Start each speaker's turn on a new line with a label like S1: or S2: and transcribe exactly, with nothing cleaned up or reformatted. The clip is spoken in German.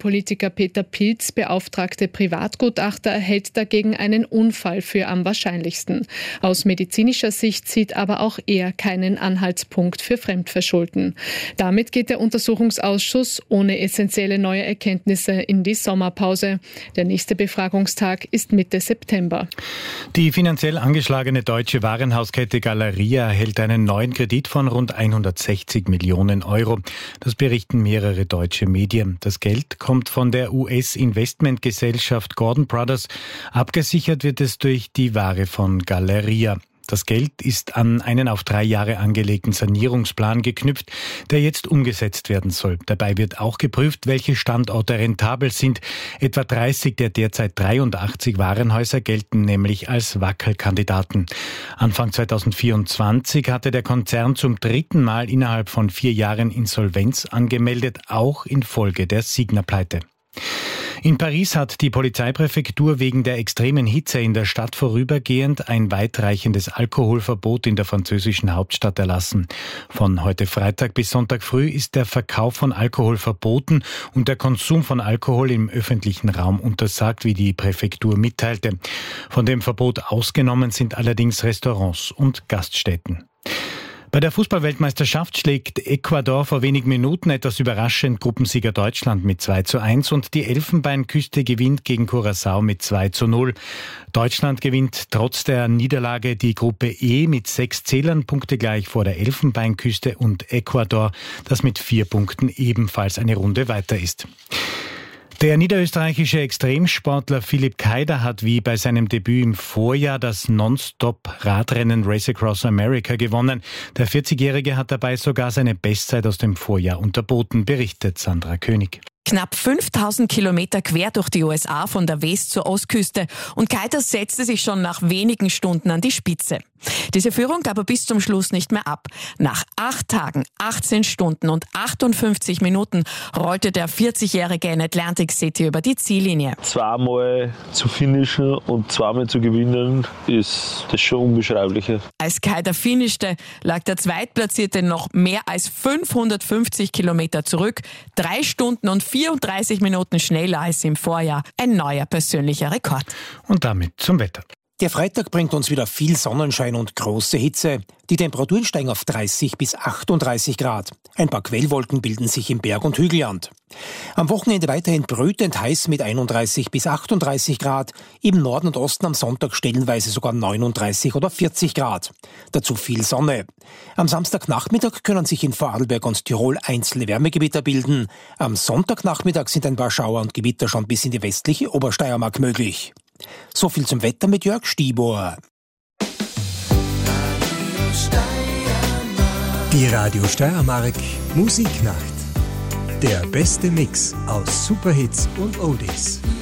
S1: Grünen-Politiker Peter Pilz beauftragte Privatgutachter hält dagegen einen Unfall für am wahrscheinlichsten. Aus medizinischer Sicht sieht aber auch er keinen Anhaltspunkt für Fremdverschulden. Damit geht der Untersuchungsausschuss ohne essentielle neue Erkenntnisse in die Sommerpause. Der nächste Befragungstag ist Mitte September.
S2: Die finanziell angeschlagene deutsche Warenhauskette Galeria erhält einen neuen Kredit von rund hundertsechzig Millionen Euro. Das berichten mehrere deutsche Medien. Das Geld kommt von der U S-Investmentgesellschaft Gordon Brothers. Abgesichert wird es durch die Ware von Galeria. Das Geld ist an einen auf drei Jahre angelegten Sanierungsplan geknüpft, der jetzt umgesetzt werden soll. Dabei wird auch geprüft, welche Standorte rentabel sind. Etwa dreißig der derzeit dreiundachtzig Warenhäuser gelten nämlich als Wackelkandidaten. Anfang zweitausendvierundzwanzig hatte der Konzern zum dritten Mal innerhalb von vier Jahren Insolvenz angemeldet, auch infolge der Signa-Pleite. In Paris hat die Polizeipräfektur wegen der extremen Hitze in der Stadt vorübergehend ein weitreichendes Alkoholverbot in der französischen Hauptstadt erlassen. Von heute Freitag bis Sonntag früh ist der Verkauf von Alkohol verboten und der Konsum von Alkohol im öffentlichen Raum untersagt, wie die Präfektur mitteilte. Von dem Verbot ausgenommen sind allerdings Restaurants und Gaststätten. Bei der Fußballweltmeisterschaft schlägt Ecuador vor wenigen Minuten etwas überraschend Gruppensieger Deutschland mit zwei zu eins und die Elfenbeinküste gewinnt gegen Curaçao mit zwei zu null. Deutschland gewinnt trotz der Niederlage die Gruppe E mit sechs Zählern, punktegleich vor der Elfenbeinküste und Ecuador, das mit vier Punkten ebenfalls eine Runde weiter ist. Der niederösterreichische Extremsportler Philipp Keider hat wie bei seinem Debüt im Vorjahr das Non-Stop-Radrennen Race Across America gewonnen. Der vierzigjährige hat dabei sogar seine Bestzeit aus dem Vorjahr unterboten, berichtet Sandra König.
S3: Knapp fünftausend Kilometer quer durch die U S A von der West- zur Ostküste und Keider setzte sich schon nach wenigen Stunden an die Spitze. Diese Führung gab er bis zum Schluss nicht mehr ab. Nach acht Tagen, achtzehn Stunden und achtundfünfzig Minuten rollte der vierzigjährige in Atlantic City über die Ziellinie.
S4: Zweimal zu finishen und zweimal zu gewinnen, ist das schon unbeschreibliche.
S3: Als Keider finishte, lag der Zweitplatzierte noch mehr als fünfhundertfünfzig Kilometer zurück, drei Stunden und vierunddreißig Minuten schneller als im Vorjahr. Ein neuer persönlicher Rekord.
S2: Und damit zum Wetter.
S5: Der Freitag bringt uns wieder viel Sonnenschein und große Hitze. Die Temperaturen steigen auf dreißig bis achtunddreißig Grad. Ein paar Quellwolken bilden sich im Berg- und Hügelland. Am Wochenende weiterhin brütend heiß mit einunddreißig bis achtunddreißig Grad. Im Norden und Osten am Sonntag stellenweise sogar neununddreißig oder vierzig Grad. Dazu viel Sonne. Am Samstagnachmittag können sich in Vorarlberg und Tirol einzelne Wärmegewitter bilden. Am Sonntagnachmittag sind ein paar Schauer und Gewitter schon bis in die westliche Obersteiermark möglich. So viel zum Wetter mit Jörg Stibor.
S6: Die Radio Steiermark Musiknacht. Der beste Mix aus Superhits und Oldies.